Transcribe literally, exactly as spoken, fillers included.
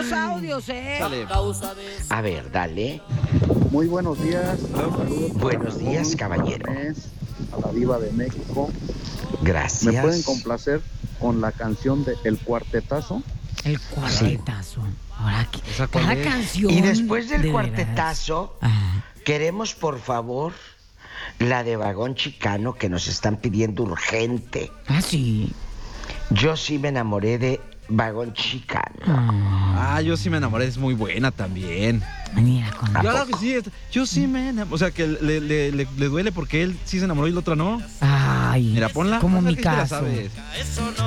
los audios, ¿eh? Sale. A ver, dale. Muy buenos días. Saludos para Buenos días, Ramón, caballero. para Inés, a la diva de México. Gracias. ¿Me pueden complacer con la canción de El Cuartetazo? El cuartetazo. Ahora que ¿Esa cuál cada es? canción. Y después del de cuartetazo, veras. Ajá. queremos, por favor, la de Vagón Chicano que nos están pidiendo urgente. Ah, sí. Yo sí me enamoré de Vagón Chicano. Ah, Ah, yo sí me enamoré, es muy buena también. mira, con Claro que sí, es- yo sí me enamoré. O sea, que le, le, le, le duele porque él sí se enamoró y la otra no. Ay, Mira, ponla. como Vas a ver mi que sí te la caso. sabes.